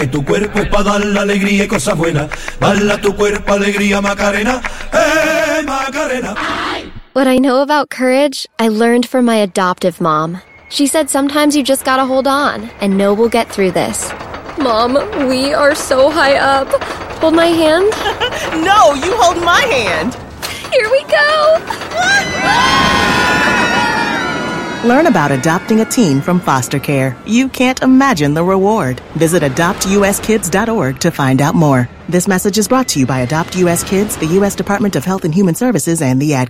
Tu cuerpo es para dar la alegría y cosas buenas. Bala tu cuerpo, alegría, Macarena. Macarena. What I know about courage, I learned from my adoptive mom. She said sometimes you just gotta hold on and know we'll get through this. Mom, we are so high up. Hold my hand. No, you hold my hand. Here we go. Learn about adopting a teen from foster care. You can't imagine the reward. Visit adoptuskids.org to find out more. This message is brought to you by Adopt U.S. Kids, the U.S. Department of Health and Human Services, and the Ad